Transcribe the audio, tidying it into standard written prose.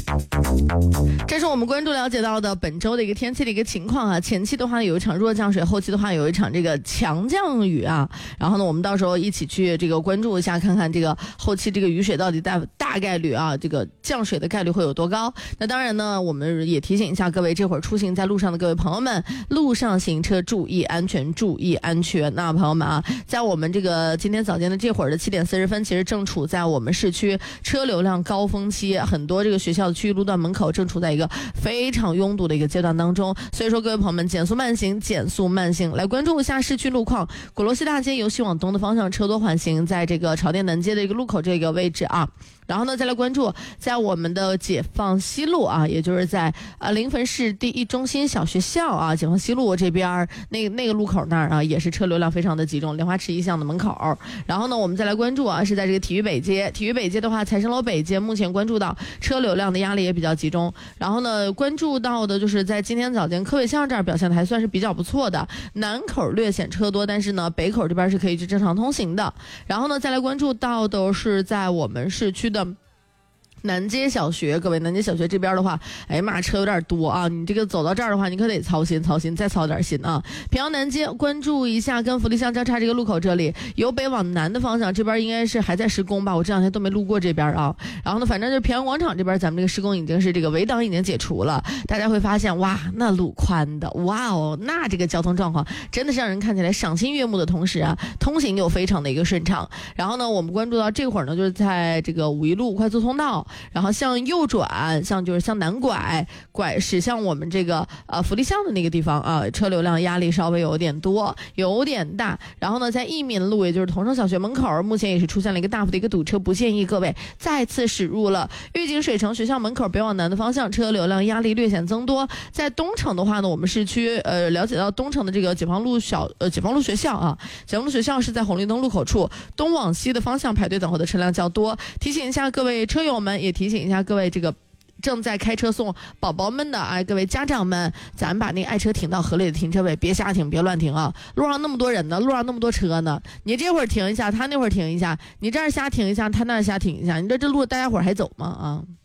这是我们关注了解到的本周的一个天气的一个情况啊。前期的话有一场弱降水，后期的话有一场这个强降雨啊。然后呢，我们到时候一起去这个关注一下，看看这个后期这个雨水到底大概率啊，这个降水的概率会有多高。那当然呢，我们也提醒一下各位，这会儿出行在路上的各位朋友们，路上行车注意安全，注意安全。那朋友们啊，在我们这个今天早间的这会儿的7点40分，其实正处在我们市区车流量高峰期，很多这个学校的区域路段门口正处在一个非常拥堵的一个阶段当中，所以说各位朋友们减速慢行，减速慢行。来关注一下市区路况，鼓楼西大街由西往东的方向车多缓行，在这个朝店南街的一个路口这个位置啊。然后呢，再来关注在我们的解放西路啊，也就是在临汾市第一中心小学校啊，解放西路这边那个路口那儿啊，也是车流量非常的集中，莲花池一巷的门口。然后呢，我们再来关注啊，是在这个体育北街的话，财神楼北街目前关注到车流量的压力也比较集中。然后呢，关注到的就是在今天早间科伟巷这儿表现的还算是比较不错的，南口略显车多，但是呢北口这边是可以正常通行的。然后呢，再来关注到的是在我们市区的南街小学，各位，南街小学这边的话，哎呀妈，车有点多啊！你这个走到这儿的话，你可得操心，再操点心啊！平遥南街关注一下，跟福利巷交叉这个路口这里，由北往南的方向，这边应该是还在施工吧？我这两天都没路过这边啊。然后呢，反正就是平遥广场这边，咱们这个施工已经是这个围挡已经解除了，大家会发现，哇，那路宽的，哇哦，那这个交通状况真的是让人看起来赏心悦目的同时啊，通行又非常的一个顺畅。然后呢，我们关注到这会儿呢，就是在这个五一路快速通道。然后向右转，就是向南拐驶向我们这个福利巷的那个地方啊，车流量压力稍微有点多，有点大。然后呢，在益民路，也就是同城小学门口，目前也是出现了一个大幅的一个堵车，不建议各位再次驶入了御景水城学校门口北往南的方向，车流量压力略显增多。在东城的话呢，我们市区了解到东城的这个解放路学校啊，解放路学校是在红绿灯路口处，东往西的方向排队等候的车辆较多，提醒一下各位车友们，也提醒一下各位这个正在开车送宝宝们的各位家长们，咱把那爱车停到合理的停车位，别瞎停，别乱停啊！路上那么多人呢，路上那么多车呢，你这会儿停一下，他那会儿停一下，你这儿瞎停一下，他那儿瞎停一下，你这路大家伙儿还走吗啊？